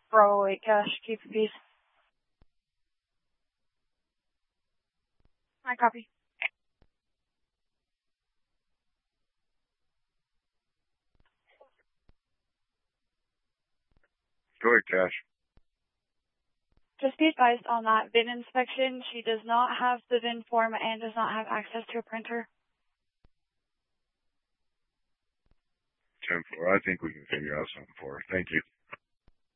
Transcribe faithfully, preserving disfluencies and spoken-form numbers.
Bravo eight cash, keep the peace. I copy. Go ahead, Cash. Just be advised on that V I N inspection, she does not have the V I N form and does not have access to a printer. ten four, I think we can figure out something for her. Thank you.